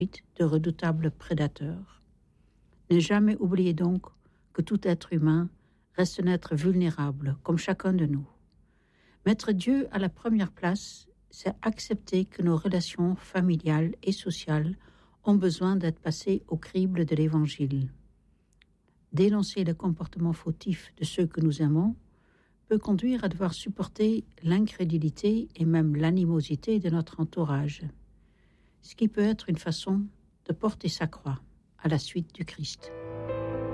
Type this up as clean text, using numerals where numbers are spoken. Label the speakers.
Speaker 1: de redoutables prédateurs. Ne jamais oublier donc que tout être humain reste un être vulnérable, comme chacun de nous. Mettre Dieu à la première place, c'est accepter que nos relations familiales et sociales ont besoin d'être passées au crible de l'Évangile. Dénoncer le comportement fautif de ceux que nous aimons peut conduire à devoir supporter l'incrédulité et même l'animosité de notre entourage, ce qui peut être une façon de porter sa croix à la suite du Christ.